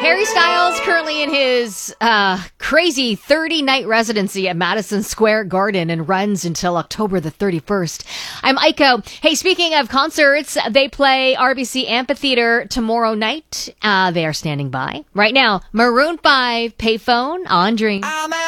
Harry Styles currently in his crazy 30-night residency at Madison Square Garden and runs until October the 31st. I'm Aiko. Hey, speaking of concerts, they play RBC Amphitheater tomorrow night. They are standing by. Right now, Maroon 5, Payphone on Dream.